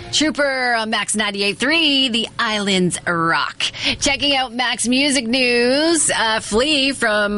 Trooper on Max 98.3, the Islands Rock. Checking out Max Music News, Flea from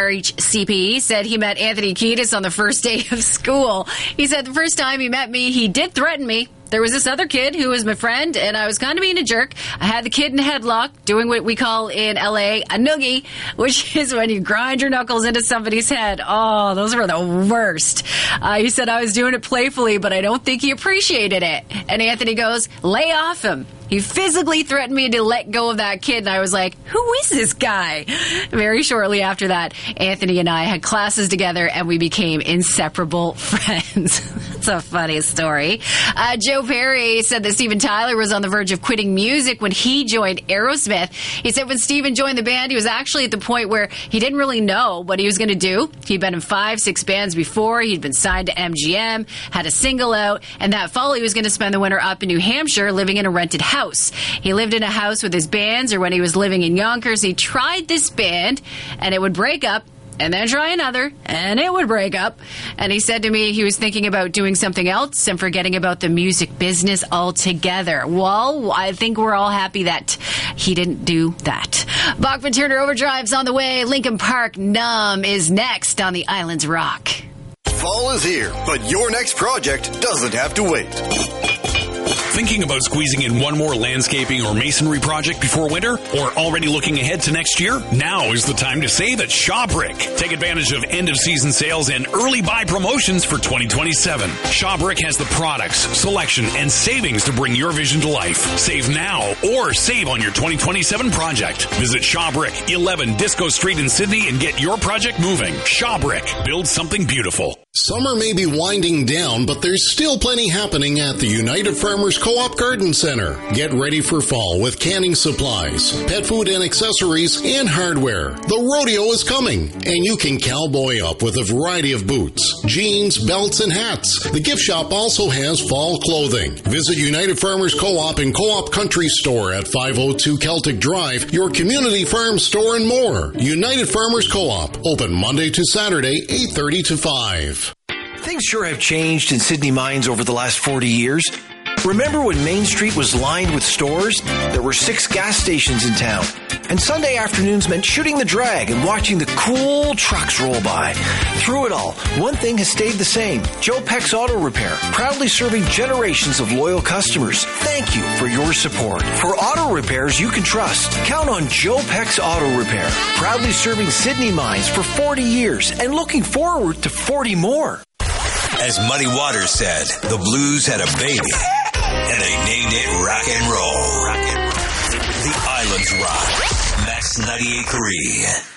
RHCP said he met Anthony Kiedis on the first day of school. He said the first time he met me, he did threaten me. There was this other kid who was my friend, and I was kind of being a jerk. I had the kid in a headlock, doing what we call in LA a noogie, which is when you grind your knuckles into somebody's head. Oh, those were the worst. He said I was doing it playfully, but I don't think he appreciated it. And Anthony goes, lay off him. He physically threatened me to let go of that kid, and I was like, who is this guy? Very shortly after that, Anthony and I had classes together, and we became inseparable friends. That's a funny story. Joe Perry said that Steven Tyler was on the verge of quitting music when he joined Aerosmith. He said when Steven joined the band, he was actually at the point where he didn't really know what he was going to do. He'd been in 5-6 bands before. He'd been signed to MGM, had a single out, and that fall he was going to spend the winter up in New Hampshire living in a rented house. He lived in a house with his bands, or when he was living in Yonkers, he tried this band, and it would break up, and then try another, and it would break up. And he said to me he was thinking about doing something else and forgetting about the music business altogether. Well, I think we're all happy that he didn't do that. Bachman Turner Overdrive's on the way. Lincoln Park Numb is next on the Islands Rock. Fall is here, but your next project doesn't have to wait. Thinking about squeezing in one more landscaping or masonry project before winter? Or already looking ahead to next year? Now is the time to save at Shaw Brick. Take advantage of end-of-season sales and early buy promotions for 2027. Shaw Brick has the products, selection, and savings to bring your vision to life. Save now or save on your 2027 project. Visit Shaw Brick, 11 Disco Street in Sydney, and get your project moving. Shaw Brick. Build something beautiful. Summer may be winding down, but there's still plenty happening at the United Farmers Co-op Garden Center. Get ready for fall with canning supplies, pet food and accessories, and hardware. The rodeo is coming, and you can cowboy up with a variety of boots, jeans, belts, and hats. The gift shop also has fall clothing. Visit United Farmers Co-op and Co-op Country Store at 502 Celtic Drive, your community farm store, and more. United Farmers Co-op, open Monday to Saturday, 8:30 to 5. Things sure have changed in Sydney Mines over the last 40 years. Remember when Main Street was lined with stores? There were 6 gas stations in town. And Sunday afternoons meant shooting the drag and watching the cool trucks roll by. Through it all, one thing has stayed the same. Joe Peck's Auto Repair, proudly serving generations of loyal customers. Thank you for your support. For auto repairs you can trust, count on Joe Peck's Auto Repair, proudly serving Sydney Mines for 40 years and looking forward to 40 more. As Muddy Waters said, the blues had a baby, and they named it rock and roll. The Islands Rock. Max 98.3.